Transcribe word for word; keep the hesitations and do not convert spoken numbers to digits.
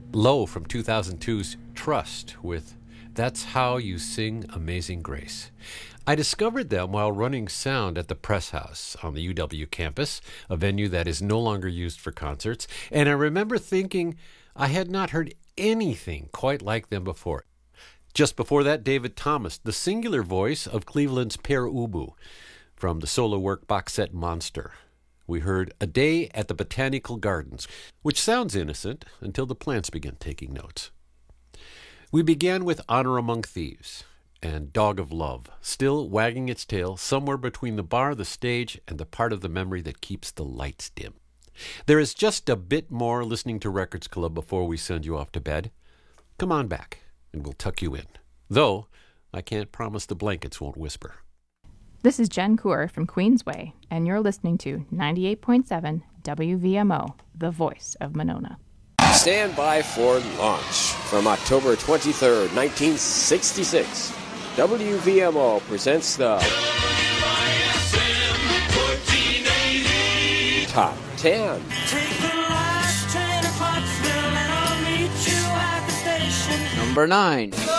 Low from two thousand two's Trust with That's How You Sing Amazing Grace. I discovered them while running sound at the Press House on the U W campus, a venue that is no longer used for concerts, and I remember thinking I had not heard anything quite like them before. Just before that, David Thomas, the singular voice of Cleveland's Pere Ubu, from the solo work box set Monster. We heard A Day at the Botanical Gardens, which sounds innocent until the plants begin taking notes. We began with Honor Among Thieves and Dog of Love, still wagging its tail somewhere between the bar, the stage, and the part of the memory that keeps the lights dim. There is just a bit more listening to Records Club before we send you off to bed. Come on back, and we'll tuck you in. Though, I can't promise the blankets won't whisper. This is Jen Coor from Queensway, and you're listening to ninety-eight point seven W V M O, the voice of Monona. Stand by for launch. From October twenty-third, nineteen sixty-six, W V M O presents the Top ten. Number nine.